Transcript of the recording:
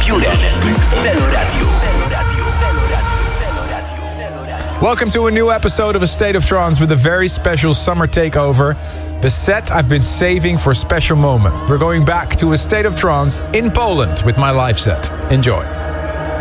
Juren Veloradio. Welcome to a new episode of A State of Trance with a very special summer takeover. The set I've been saving for a special moment. We're going back to A State of Trance in Poland with my live set. Enjoy.